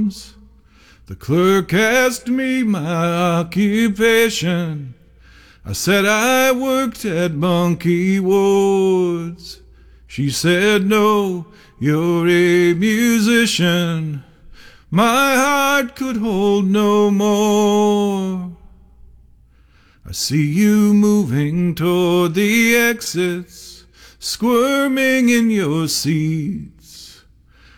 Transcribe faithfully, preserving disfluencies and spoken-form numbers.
forms. The clerk asked me my occupation. I said I worked at Monkey Ward's. She said, no, you're a musician. My heart could hold no more. I see you moving toward the exits, squirming in your seat.